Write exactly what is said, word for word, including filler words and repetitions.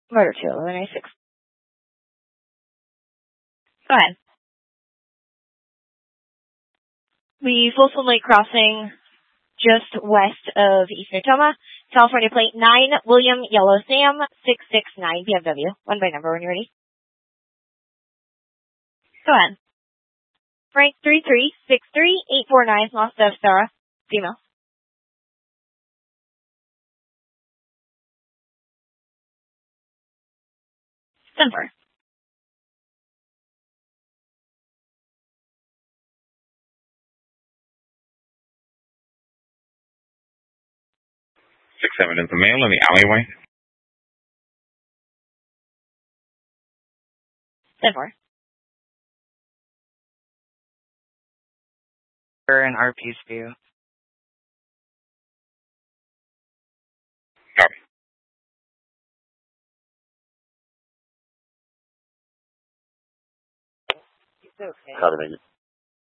Motor two, eleven ninety-six. Go ahead. We Folsom Lake Crossing, just west of East Natoma, California plate nine, William Yellow Sam, six six nine B M W. One by number when you're ready. Go ahead. Frank three three six three eight four nine, Mazda Sarah, female. Denver. Six seven is the male in the alleyway. Denver. We're in R P's view. Copy. It's okay. Copy, thank you.